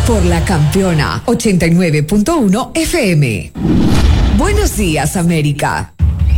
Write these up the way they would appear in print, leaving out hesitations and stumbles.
por la campeona 89.1 FM. Buenos días, América.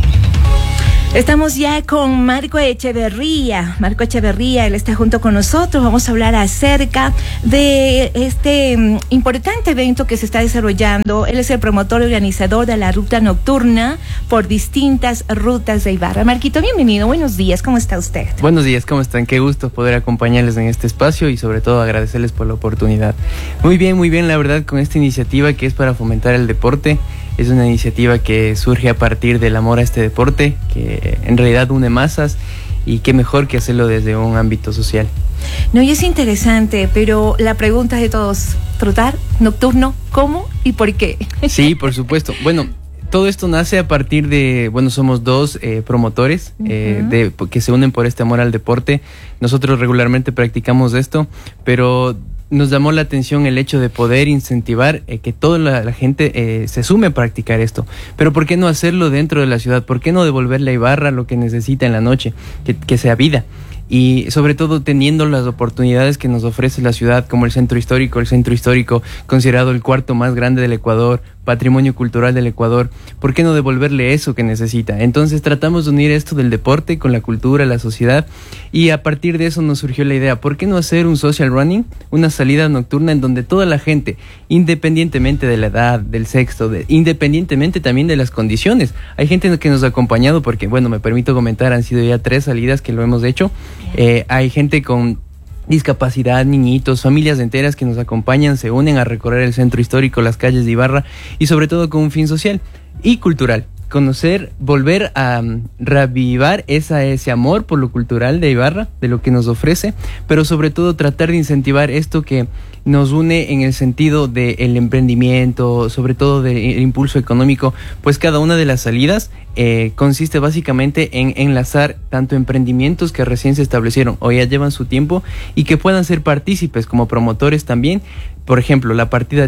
Estamos ya con Marco Echeverría. Marco Echeverría, él está junto con nosotros. Vamos a hablar acerca de este importante evento que se está desarrollando. Él es el promotor y organizador de la ruta nocturna por distintas rutas de Ibarra. Marquito, bienvenido. Buenos días. ¿Cómo está usted? Buenos días. ¿Cómo están? Qué gusto poder acompañarles en este espacio y sobre todo agradecerles por la oportunidad. Muy bien, la verdad, con esta iniciativa que es para fomentar el deporte. Es una iniciativa que surge a partir del amor a este deporte, que en realidad une masas, y qué mejor que hacerlo desde un ámbito social. No, y es interesante, pero la pregunta de todos, ¿trotar nocturno? ¿Cómo y por qué? Sí, por supuesto. Bueno, todo esto nace a partir de, somos dos promotores que se unen por este amor al deporte. Nosotros regularmente practicamos esto, pero nos llamó la atención el hecho de poder incentivar que toda la gente se sume a practicar esto. Pero ¿por qué no hacerlo dentro de la ciudad? ¿Por qué no devolverle a Ibarra lo que necesita en la noche? Que sea vida. Y sobre todo teniendo las oportunidades que nos ofrece la ciudad, como el centro histórico considerado el cuarto más grande del Ecuador, patrimonio cultural del Ecuador. ¿Por qué no devolverle eso que necesita? Entonces tratamos de unir esto del deporte con la cultura, la sociedad, y a partir de eso nos surgió la idea, ¿por qué no hacer un social running, una salida nocturna en donde toda la gente, independientemente de la edad, del sexo, independientemente también de las condiciones? Hay gente que nos ha acompañado porque, me permito comentar, han sido ya 3 salidas que lo hemos hecho. Hay gente con discapacidad, niñitos, familias enteras que nos acompañan, se unen a recorrer el centro histórico, las calles de Ibarra, y sobre todo con un fin social y cultural. Conocer, volver a reavivar ese amor por lo cultural de Ibarra, de lo que nos ofrece, pero sobre todo tratar de incentivar esto que nos une en el sentido del emprendimiento, sobre todo del impulso económico, pues cada una de las salidas consiste básicamente en enlazar tanto emprendimientos que recién se establecieron o ya llevan su tiempo y que puedan ser partícipes como promotores también. Por ejemplo, la partida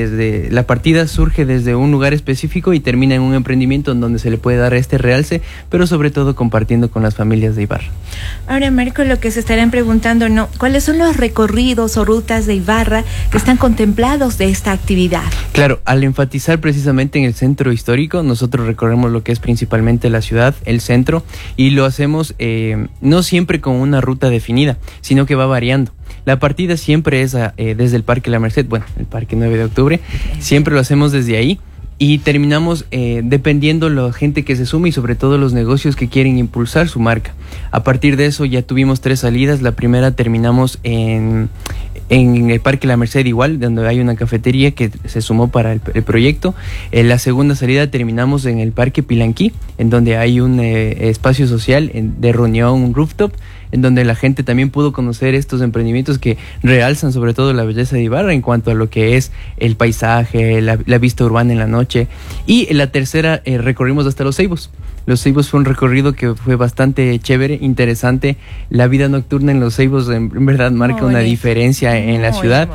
surge desde un lugar específico y termina en un emprendimiento en donde se le puede dar este realce, pero sobre todo compartiendo con las familias de Ibarra. Ahora, Marco, lo que se estarán preguntando, ¿cuáles son los recorridos o rutas de Ibarra que están contemplados de esta actividad? Claro, al enfatizar precisamente en el centro histórico, nosotros recorremos lo que es principalmente la ciudad, el centro, y lo hacemos no siempre con una ruta definida, sino que va variando. La partida siempre es desde el Parque La Merced, el Parque 9 de Octubre, siempre lo hacemos desde ahí y terminamos dependiendo la gente que se suma y sobre todo los negocios que quieren impulsar su marca. A partir de eso ya tuvimos 3 salidas. La primera terminamos en el Parque La Merced igual, donde hay una cafetería que se sumó para el proyecto. La segunda salida terminamos en el Parque Pilanquí, en donde hay un espacio social de reunión, un rooftop, en donde la gente también pudo conocer estos emprendimientos que realzan sobre todo la belleza de Ibarra en cuanto a lo que es el paisaje, la vista urbana en la noche. Y en la tercera recorrimos hasta Los Ceibos. Los Ceibos fue un recorrido que fue bastante chévere, interesante. La vida nocturna en Los Ceibos en verdad marca una diferencia en la ciudad.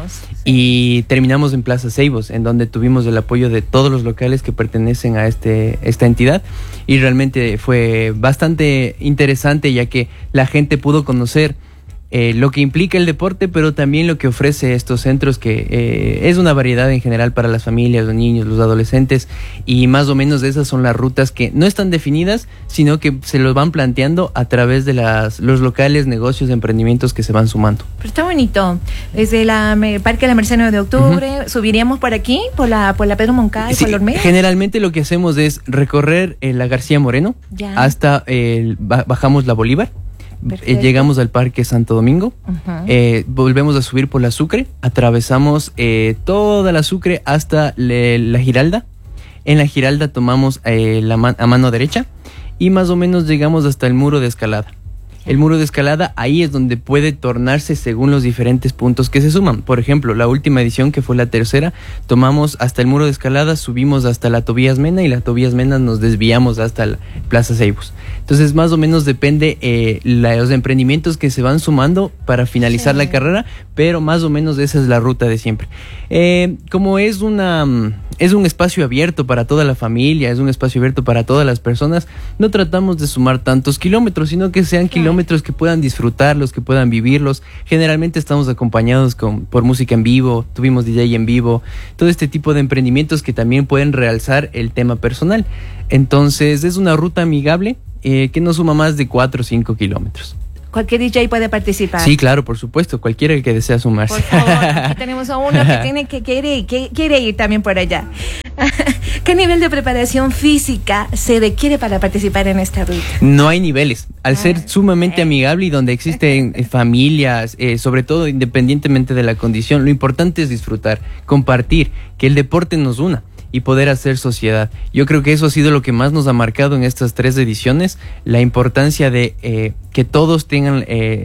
Y terminamos en Plaza Ceibos, en donde tuvimos el apoyo de todos los locales que pertenecen a esta entidad, y realmente fue bastante interesante, ya que la gente pudo conocer lo que implica el deporte, pero también lo que ofrece estos centros, que es una variedad en general para las familias, los niños, los adolescentes, y más o menos esas son las rutas que no están definidas, sino que se los van planteando a través de los locales, negocios, emprendimientos que se van sumando. Pero está bonito. Desde el Parque de la Merced 9 de Octubre, subiríamos por aquí, por la Pedro Moncada y sí, por la Olmedo. Generalmente lo que hacemos es recorrer la García Moreno hasta bajamos la Bolívar. Llegamos al Parque Santo Domingo, volvemos a subir por la Sucre, atravesamos toda la Sucre hasta la Giralda. En la Giralda tomamos a mano derecha y más o menos llegamos hasta el muro de escalada. El muro de escalada, ahí es donde puede tornarse según los diferentes puntos que se suman. Por ejemplo, la última edición, que fue la tercera, tomamos hasta el muro de escalada, subimos hasta la Tobías Mena, y la Tobías Mena nos desviamos hasta la Plaza Ceibos. Entonces, más o menos depende los emprendimientos que se van sumando para finalizar la carrera, pero más o menos esa es la ruta de siempre. Como es es un espacio abierto para toda la familia, es un espacio abierto para todas las personas. No tratamos de sumar tantos kilómetros, sino que sean kilómetros que puedan disfrutarlos, que puedan vivirlos. Generalmente estamos acompañados por música en vivo, tuvimos DJ en vivo, todo este tipo de emprendimientos que también pueden realzar el tema personal. Entonces es una ruta amigable que no suma más de 4 o 5 kilómetros. Cualquier DJ puede participar. Sí, claro, por supuesto, cualquiera que desea sumarse. Por favor, aquí tenemos a uno que quiere ir también por allá. ¿Qué nivel de preparación física se requiere para participar en esta ruta? No hay niveles. Al ser sumamente amigable y donde existen familias, sobre todo independientemente de la condición, lo importante es disfrutar, compartir, que el deporte nos una y poder hacer sociedad. Yo creo que eso ha sido lo que más nos ha marcado en estas 3 ediciones, la importancia de que todos tengan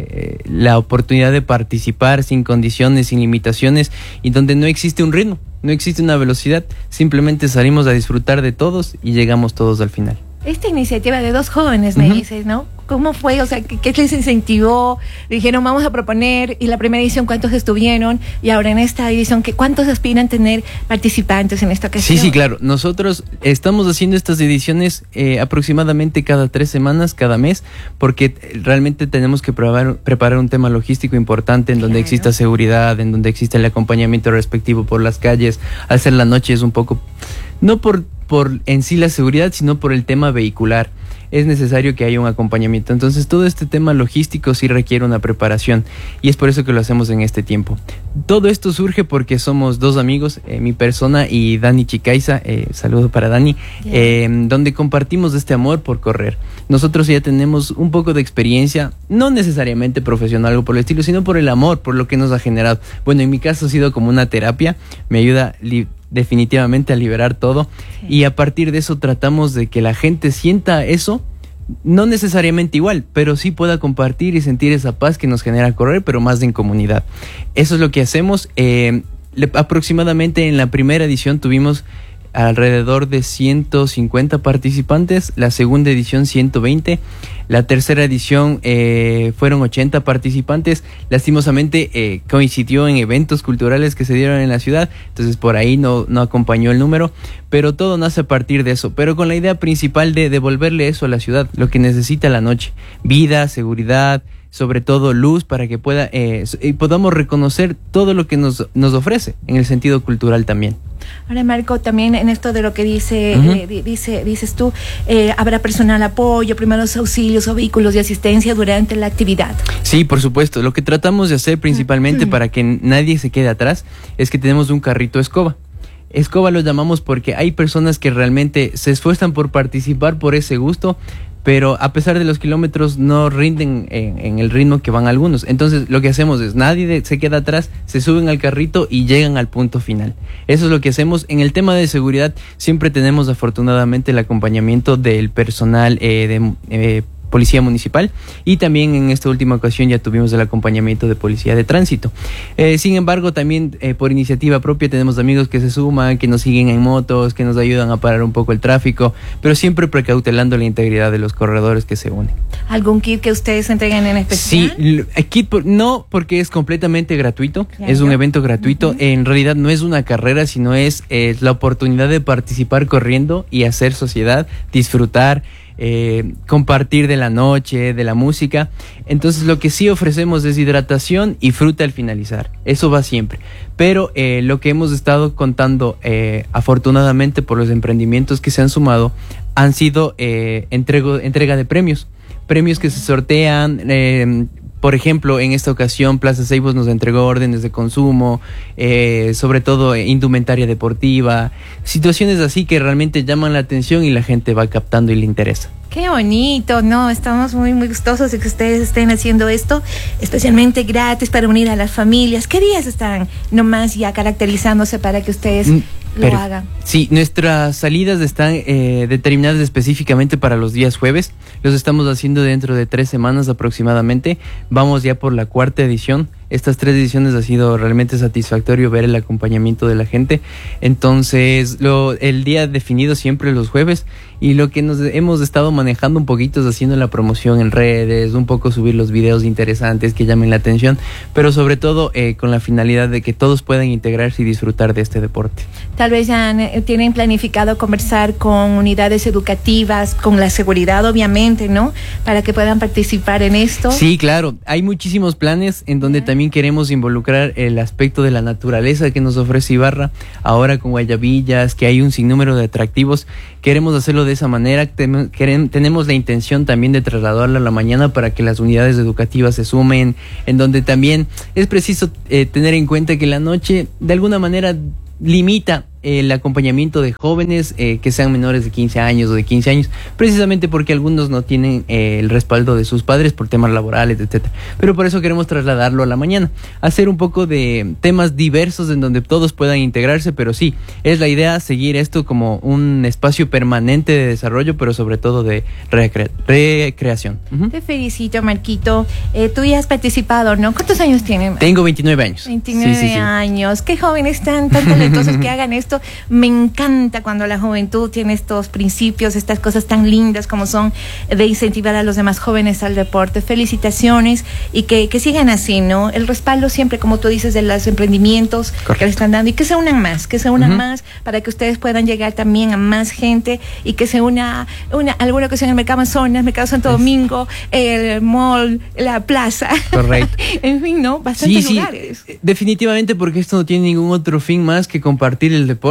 la oportunidad de participar sin condiciones, sin limitaciones, y donde no existe un ritmo, no existe una velocidad, simplemente salimos a disfrutar de todos y llegamos todos al final. Esta iniciativa de 2 jóvenes, me dices, ¿no? ¿Cómo fue? O sea, ¿qué les incentivó? Dijeron, vamos a proponer, y la primera edición, ¿cuántos estuvieron? Y ahora en esta edición, ¿cuántos aspiran tener participantes en esta ocasión? Sí, claro. Nosotros estamos haciendo estas ediciones aproximadamente cada 3 semanas, cada mes, porque realmente tenemos que preparar un tema logístico importante en donde exista seguridad, en donde exista el acompañamiento respectivo por las calles. Al ser la noche es un poco, no por en sí la seguridad, sino por el tema vehicular. Es necesario que haya un acompañamiento. Entonces todo este tema logístico sí requiere una preparación, y es por eso que lo hacemos en este tiempo. Todo esto surge porque somos 2 amigos, mi persona y Dani Chicaiza, saludo para Dani, donde compartimos este amor por correr. Nosotros ya tenemos un poco de experiencia, no necesariamente profesional o algo por el estilo, sino por el amor, por lo que nos ha generado. Bueno, en mi caso ha sido como una terapia, me ayuda definitivamente a liberar todo, y a partir de eso tratamos de que la gente sienta eso, no necesariamente igual, pero sí pueda compartir y sentir esa paz que nos genera correr, pero más en comunidad. Eso es lo que hacemos. Aproximadamente en la primera edición tuvimos alrededor de 150 participantes, la segunda edición 120, la tercera edición fueron 80 participantes. Lastimosamente coincidió en eventos culturales que se dieron en la ciudad, entonces por ahí no acompañó el número, pero todo nace a partir de eso, pero con la idea principal de devolverle eso a la ciudad, lo que necesita la noche: vida, seguridad, sobre todo luz, para que podamos reconocer todo lo que nos ofrece en el sentido cultural también. Ahora, Marco, también en esto de lo que dices tú, habrá personal apoyo, primeros auxilios o vehículos de asistencia durante la actividad. Sí, por supuesto. Lo que tratamos de hacer principalmente para que nadie se quede atrás es que tenemos un carrito escoba. Escoba lo llamamos porque hay personas que realmente se esfuerzan por participar por ese gusto, pero a pesar de los kilómetros no rinden en el ritmo que van algunos. Entonces lo que hacemos es, nadie se queda atrás, se suben al carrito y llegan al punto final. Eso es lo que hacemos. En el tema de seguridad siempre tenemos afortunadamente el acompañamiento del personal de Policía Municipal, y también en esta última ocasión ya tuvimos el acompañamiento de Policía de Tránsito. Sin embargo, también por iniciativa propia tenemos amigos que se suman, que nos siguen en motos, que nos ayudan a parar un poco el tráfico, pero siempre precautelando la integridad de los corredores que se unen. ¿Algún kit que ustedes entreguen en especial? Sí, kit no, porque es completamente gratuito, es un evento gratuito. En realidad no es una carrera, sino es la oportunidad de participar corriendo y hacer sociedad, disfrutar, compartir de la noche, de la música. Entonces lo que sí ofrecemos es hidratación y fruta al finalizar, eso va siempre. Pero lo que hemos estado contando, afortunadamente por los emprendimientos que se han sumado, han sido entrega de premios que se sortean. Por ejemplo, en esta ocasión Plaza Ceibos nos entregó órdenes de consumo, sobre todo indumentaria deportiva, situaciones así que realmente llaman la atención y la gente va captando y le interesa. Qué bonito, ¿no? Estamos muy, muy gustosos de que ustedes estén haciendo esto, especialmente gratis, para unir a las familias. ¿Qué días están nomás ya caracterizándose para que ustedes lo hagan? Sí, nuestras salidas están determinadas específicamente para los días jueves. Los estamos haciendo dentro de 3 semanas aproximadamente. Vamos ya por la 4ª edición. estas 3 ediciones ha sido realmente satisfactorio ver el acompañamiento de la gente. Entonces, el día definido siempre los jueves, y lo que nos hemos estado manejando un poquito es haciendo la promoción en redes, un poco subir los videos interesantes que llamen la atención, pero sobre todo con la finalidad de que todos puedan integrarse y disfrutar de este deporte. Tal vez ya tienen planificado conversar con unidades educativas, con la seguridad obviamente, ¿no? Para que puedan participar en esto. Sí, claro, hay muchísimos planes en donde también queremos involucrar el aspecto de la naturaleza que nos ofrece Ibarra, ahora con Guayabillas, que hay un sinnúmero de atractivos. Queremos hacerlo de esa manera, tenemos la intención también de trasladarlo a la mañana para que las unidades educativas se sumen, en donde también es preciso tener en cuenta que la noche de alguna manera limita el acompañamiento de jóvenes que sean menores de 15 años o de 15 años, precisamente porque algunos no tienen el respaldo de sus padres por temas laborales, etcétera. Pero por eso queremos trasladarlo a la mañana, hacer un poco de temas diversos en donde todos puedan integrarse, pero sí, es la idea seguir esto como un espacio permanente de desarrollo, pero sobre todo de recreación. Te felicito, Marquito. Tú ya has participado, ¿no? ¿Cuántos años tienes? Tengo 29 años. 29 años. Qué jóvenes tan talentosos que hagan esto. Me encanta cuando la juventud tiene estos principios, estas cosas tan lindas como son de incentivar a los demás jóvenes al deporte. Felicitaciones y que sigan así, ¿no? El respaldo siempre, como tú dices, de los emprendimientos que le están dando y que se unan más, más para que ustedes puedan llegar también a más gente y que se una alguna ocasión en el Mercado Amazonas, Mercado Santo Domingo, el mall, la plaza. Correcto. En fin, ¿no? Bastantes lugares. Definitivamente, porque esto no tiene ningún otro fin más que compartir el deporte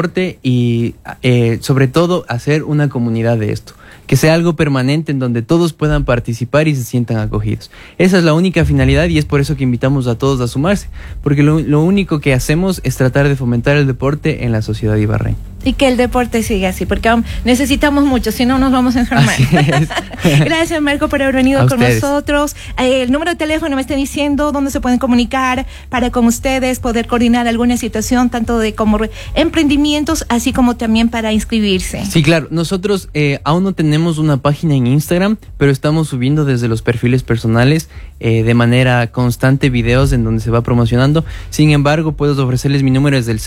y sobre todo hacer una comunidad de esto, que sea algo permanente en donde todos puedan participar y se sientan acogidos. Esa es la única finalidad y es por eso que invitamos a todos a sumarse, porque lo único que hacemos es tratar de fomentar el deporte en la sociedad ibarreña. Y que el deporte siga así, porque necesitamos mucho, si no nos vamos a enfermar. Gracias, Marco, por haber venido con nosotros. El número de teléfono me está diciendo dónde se pueden comunicar para con ustedes poder coordinar alguna situación, tanto de como emprendimientos, así como también para inscribirse. Sí, claro. Nosotros aún no tenemos una página en Instagram, pero estamos subiendo desde los perfiles personales de manera constante videos en donde se va promocionando. Sin embargo, puedo ofrecerles mi número, es del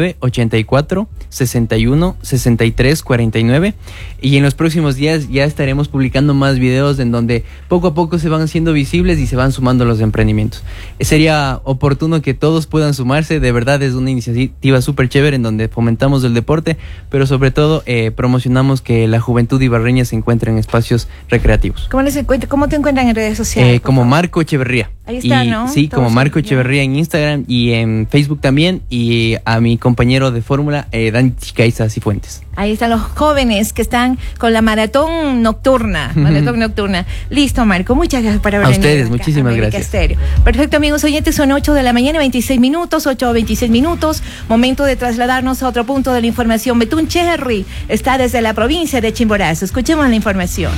0984 61 63 49, y en los próximos días ya estaremos publicando más videos en donde poco a poco se van haciendo visibles y se van sumando los emprendimientos. Sería oportuno que todos puedan sumarse. De verdad es una iniciativa súper chévere en donde fomentamos el deporte, pero sobre todo promocionamos que la juventud ibarreña se encuentre en espacios recreativos. ¿Cómo te encuentran en redes sociales? Como Marco Echeverría. Ahí está, ¿no? Sí, todos como Marco Echeverría en Instagram y en Facebook también, y a mi compañero de fórmula, Dani Chicaiza Cifuentes. Ahí están los jóvenes que están con la maratón nocturna. Listo, Marco, muchas gracias por haber venido. A ustedes, muchísimas gracias. Estéreo. Perfecto, amigos oyentes, son 8 de la mañana, 26 minutos, 8:26 minutos. Momento de trasladarnos a otro punto de la información. Betún Cherry está desde la provincia de Chimborazo. Escuchemos la información.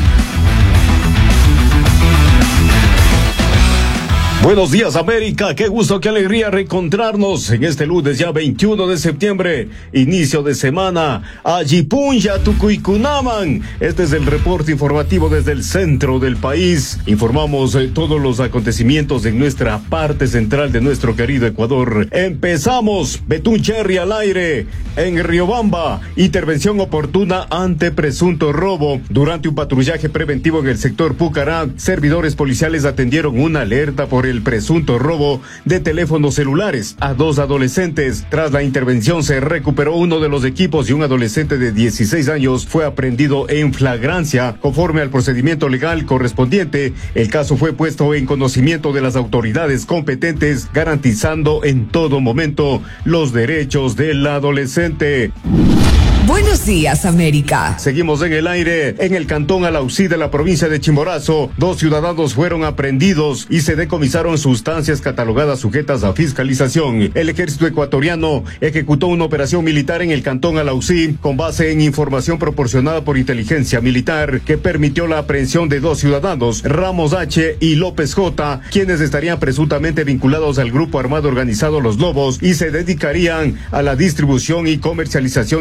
Buenos días, América. Qué gusto, qué alegría reencontrarnos en este lunes ya 21 de septiembre, inicio de semana. Ayipunya, Tucuycunaman. Este es el reporte informativo desde el centro del país. Informamos todos los acontecimientos en nuestra parte central de nuestro querido Ecuador. Empezamos. Betún Cherry al aire. En Riobamba, intervención oportuna ante presunto robo. Durante un patrullaje preventivo en el sector Pucará, servidores policiales atendieron una alerta por el presunto robo de teléfonos celulares a 2 adolescentes. Tras la intervención se recuperó uno de los equipos y un adolescente de 16 años fue aprendido en flagrancia. Conforme al procedimiento legal correspondiente, el caso fue puesto en conocimiento de las autoridades competentes, garantizando en todo momento los derechos del adolescente. Buenos días, América. Seguimos en el aire. En el cantón Alausí de la provincia de Chimborazo, 2 ciudadanos fueron aprehendidos y se decomisaron sustancias catalogadas sujetas a fiscalización. El ejército ecuatoriano ejecutó una operación militar en el cantón Alausí con base en información proporcionada por inteligencia militar que permitió la aprehensión de 2 ciudadanos, Ramos H. y López J., quienes estarían presuntamente vinculados al grupo armado organizado Los Lobos y se dedicarían a la distribución y comercialización de sustancias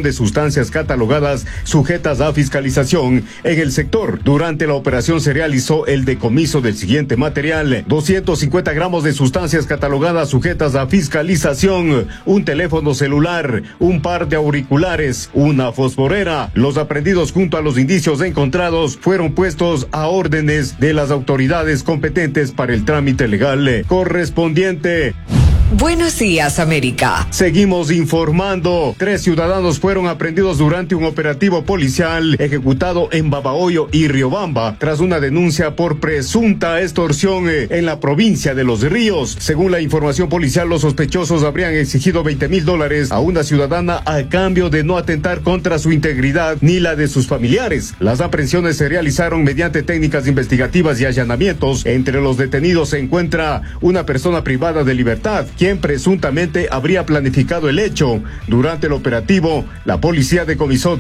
sustancias catalogadas sujetas a fiscalización en el sector. Durante la operación se realizó el decomiso del siguiente material: 250 gramos de sustancias catalogadas sujetas a fiscalización, un teléfono celular, un par de auriculares, una fosforera. Los aprehendidos junto a los indicios encontrados fueron puestos a órdenes de las autoridades competentes para el trámite legal correspondiente. Buenos días, América. Seguimos informando. 3 ciudadanos fueron aprehendidos durante un operativo policial ejecutado en Babahoyo y Riobamba tras una denuncia por presunta extorsión en la provincia de Los Ríos. Según la información policial, los sospechosos habrían exigido $20,000 a una ciudadana a cambio de no atentar contra su integridad ni la de sus familiares. Las aprehensiones se realizaron mediante técnicas investigativas y allanamientos. Entre los detenidos se encuentra una persona privada de libertad, quien presuntamente habría planificado el hecho. Durante el operativo, la policía decomisó